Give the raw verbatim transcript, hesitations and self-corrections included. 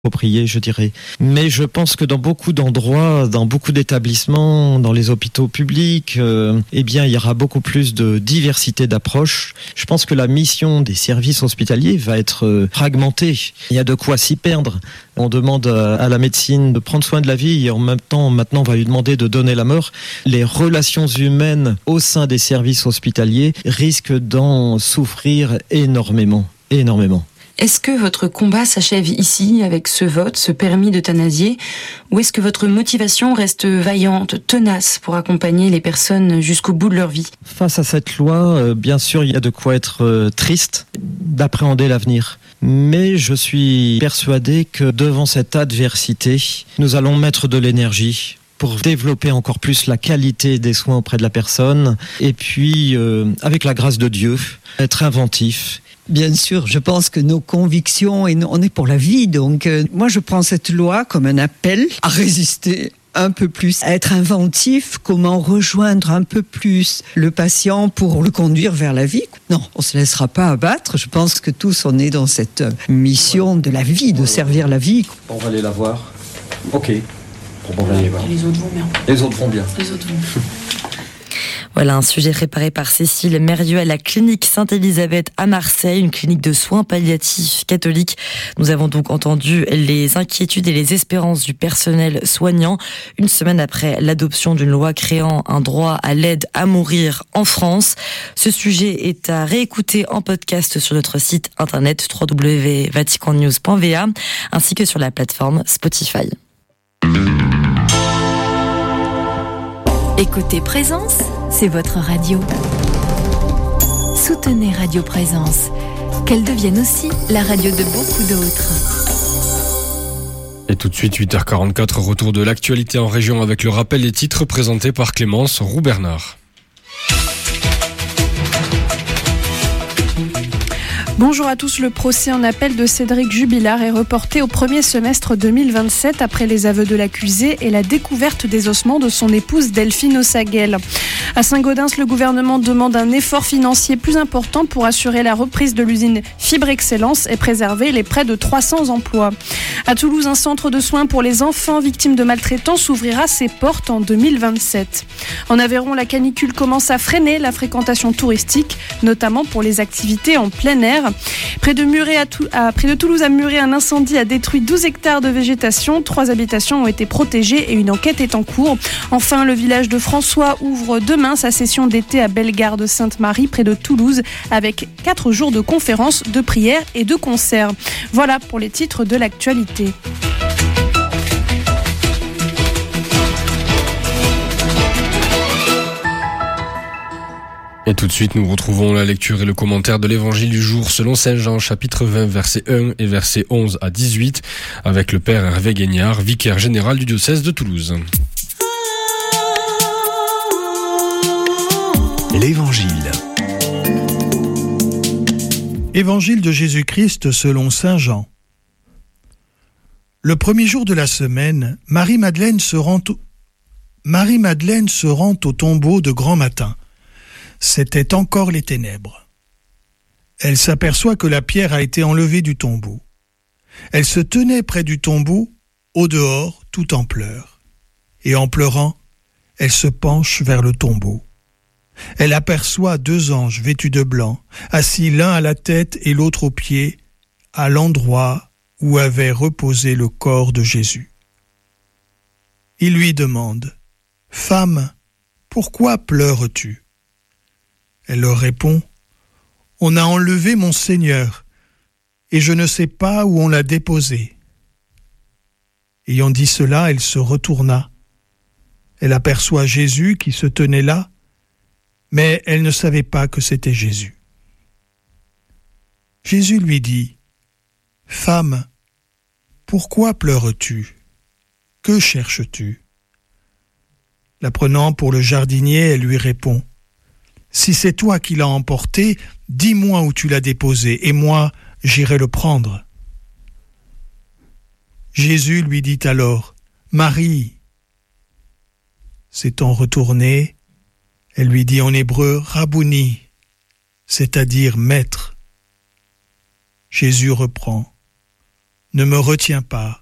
approprié, je dirais. Mais je pense que dans beaucoup d'endroits, dans beaucoup d'établissements, dans les hôpitaux publics, euh, eh bien, il y aura beaucoup plus de diversité d'approches. Je pense que la mission des services hospitaliers va être euh, fragmentée. Il y a de quoi s'y perdre. On demande à, à la médecine de prendre soin de la vie et en même temps, maintenant, on va lui demander de donner la mort. Les relations humaines au sein des services hospitaliers risquent d'en souffrir énormément, énormément. Est-ce que votre combat s'achève ici avec ce vote, ce permis d'euthanasier, ou est-ce que votre motivation reste vaillante, tenace pour accompagner les personnes jusqu'au bout de leur vie ? Face à cette loi, euh, bien sûr, il y a de quoi être euh, triste d'appréhender l'avenir. Mais je suis persuadé que devant cette adversité, nous allons mettre de l'énergie pour développer encore plus la qualité des soins auprès de la personne. Et puis, euh, avec la grâce de Dieu, être inventif. Bien sûr, je pense que nos convictions, et on est pour la vie, donc euh, moi je prends cette loi comme un appel à résister un peu plus, à être inventif, comment rejoindre un peu plus le patient pour le conduire vers la vie. Non, on ne se laissera pas abattre, je pense que tous on est dans cette mission de la vie, de servir la vie. On va aller la voir. Ok. Bon, on va aller voir. Les autres vont bien. Les autres vont bien. Les autres vont bien. Voilà un sujet préparé par Cécile Mérieux à la clinique Sainte-Élisabeth à Marseille, une clinique de soins palliatifs catholiques. Nous avons donc entendu les inquiétudes et les espérances du personnel soignant une semaine après l'adoption d'une loi créant un droit à l'aide à mourir en France. Ce sujet est à réécouter en podcast sur notre site internet w w w point vatican news point v a ainsi que sur la plateforme Spotify. Écoutez Présence, c'est votre radio. Soutenez Radio Présence, qu'elle devienne aussi la radio de beaucoup d'autres. Et tout de suite, huit heures quarante-quatre, retour de l'actualité en région avec le rappel des titres présentés par Clémence Roux-Bernard. Bonjour à tous, le procès en appel de Cédric Jubilard est reporté au premier semestre deux mille vingt-sept après les aveux de l'accusé et la découverte des ossements de son épouse Delphine Ossaguel. À Saint-Gaudens, le gouvernement demande un effort financier plus important pour assurer la reprise de l'usine Fibre Excellence et préserver les près de trois cents emplois. À Toulouse, un centre de soins pour les enfants victimes de maltraitance ouvrira ses portes en deux mille vingt-sept. En Aveyron, la canicule commence à freiner la fréquentation touristique, notamment pour les activités en plein air. Près de, Muret à Tou- à, près de Toulouse, à Muret, un incendie a détruit douze hectares de végétation. Trois habitations ont été protégées et une enquête est en cours. Enfin, le village de François ouvre demain sa session d'été à Bellegarde-Sainte-Marie, près de Toulouse, avec quatre jours de conférences, de prières et de concerts. Voilà pour les titres de l'actualité. Et tout de suite, nous retrouvons la lecture et le commentaire de l'évangile du jour selon Saint Jean, chapitre vingt, versets un et versets onze à dix-huit, avec le père Hervé Guignard, vicaire général du diocèse de Toulouse. L'Évangile. Évangile de Jésus-Christ selon Saint Jean. Le premier jour de la semaine, Marie-Madeleine se rend au... Marie-Madeleine se rend au tombeau de grand matin. C'étaient encore les ténèbres. Elle s'aperçoit que la pierre a été enlevée du tombeau. Elle se tenait près du tombeau, au dehors, tout en pleurs. Et en pleurant, elle se penche vers le tombeau. Elle aperçoit deux anges vêtus de blanc, assis l'un à la tête et l'autre aux pieds, à l'endroit où avait reposé le corps de Jésus. Ils lui demandent « Femme, pourquoi pleures-tu » Elle leur répond « On a enlevé mon Seigneur, et je ne sais pas où on l'a déposé. » Ayant dit cela, elle se retourna. Elle aperçoit Jésus qui se tenait là, mais elle ne savait pas que c'était Jésus. Jésus lui dit « Femme, pourquoi pleures-tu ? Que cherches-tu » La prenant pour le jardinier, elle lui répond « Si c'est toi qui l'as emporté, dis-moi où tu l'as déposé, et moi, j'irai le prendre. » Jésus lui dit alors « Marie !» S'étant retournée, elle lui dit en hébreu « Rabouni », c'est-à-dire « maître ». Jésus reprend Ne me retiens pas.